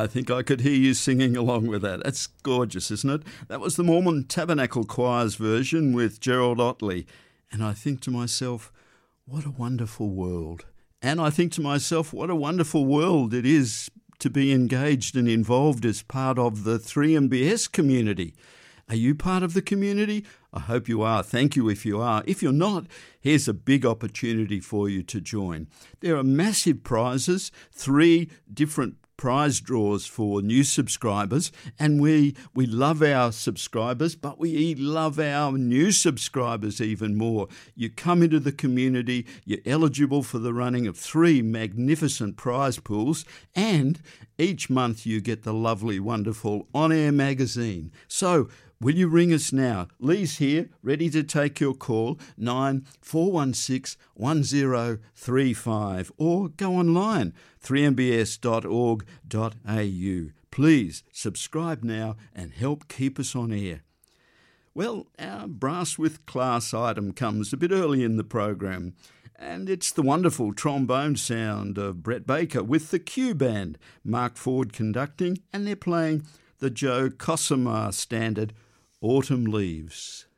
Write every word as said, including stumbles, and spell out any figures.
I think I could hear you singing along with that. That's gorgeous, isn't it? That was the Mormon Tabernacle Choir's version with Gerald Otley. And I think to myself, what a wonderful world. And I think to myself, what a wonderful world it is to be engaged and involved as part of the three M B S community. Are you part of the community? I hope you are. Thank you if you are. If you're not, here's a big opportunity for you to join. There are massive prizes, three different prize draws for new subscribers, and we we love our subscribers, but we love our new subscribers even more. You come into the community, you're eligible for the running of three magnificent prize pools, and each month you get the lovely, wonderful On-Air magazine. So will you ring us now? Lee's here, ready to take your call, nine four one six, one zero three five, or go online, three m b s dot org dot a u. Please subscribe now and help keep us on air. Well, our Brass with Class item comes a bit early in the program, and it's the wonderful trombone sound of Brett Baker with the Q Band, Mark Ford conducting, and they're playing the Joe Cosima standard, Autumn Leaves.